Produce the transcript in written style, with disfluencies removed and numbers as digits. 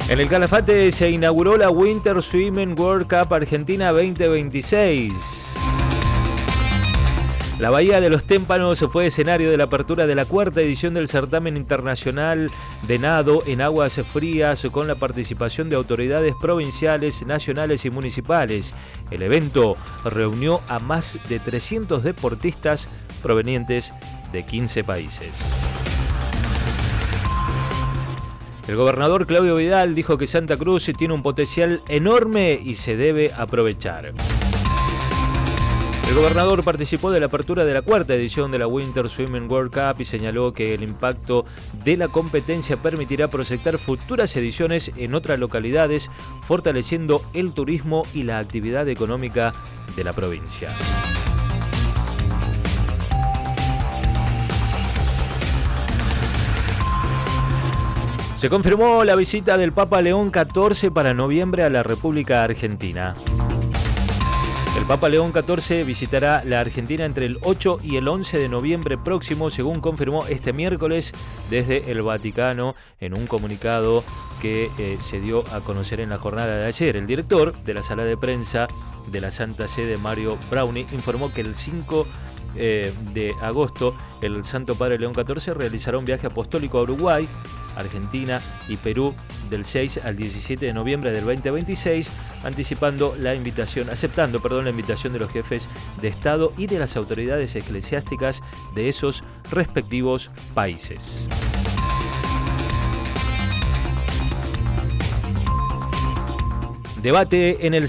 En el Calafate se inauguró la Winter Swimming World Cup Argentina 2026. La Bahía de los Témpanos fue escenario de la apertura de la cuarta edición del certamen internacional de nado en aguas frías con la participación de autoridades provinciales, nacionales y municipales. El evento reunió a más de 300 deportistas provenientes de 15 países. El gobernador Claudio Vidal dijo que Santa Cruz tiene un potencial enorme y se debe aprovechar. El gobernador participó de la apertura de la cuarta edición de la Winter Swimming World Cup y señaló que el impacto de la competencia permitirá proyectar futuras ediciones en otras localidades, fortaleciendo el turismo y la actividad económica de la provincia. Se confirmó la visita del Papa León XIV para noviembre a la República Argentina. El Papa León XIV visitará la Argentina entre el 8 y el 11 de noviembre próximo, según confirmó este miércoles desde el Vaticano en un comunicado que se dio a conocer en la jornada de ayer. El director de la sala de prensa de la Santa Sede, Mario Brownie, informó que el 5 de agosto el Santo Padre León XIV realizará un viaje apostólico a Uruguay, Argentina y Perú del 6 al 17 de noviembre del 2026, aceptando la invitación de los jefes de Estado y de las autoridades eclesiásticas de esos respectivos países. Debate en el